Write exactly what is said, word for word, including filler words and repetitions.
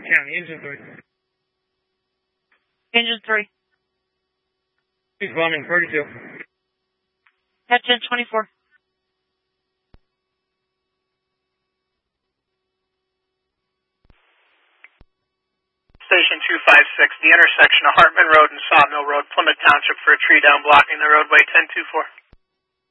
County, engine three. Engine three. He's bombing thirty-two. At ten twenty-four. Station two five six, the intersection of Hartman Road and Sawmill Road, Plymouth Township, for a tree down blocking the roadway, ten two four.